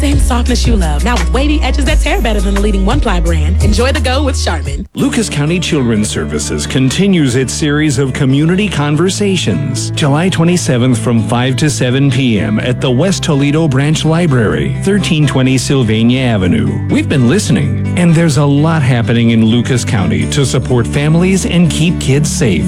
same softness you love, now with wavy edges that tear better than the leading one-ply brand. Enjoy the go with Charmin. Lucas County Children's Services continues its series of community conversations. July 27th from 5 to 7 p.m. at the West Toledo Branch Library, 1320 Sylvania Avenue. We've been listening, and there's a lot happening in Lucas County to support families and keep kids safe.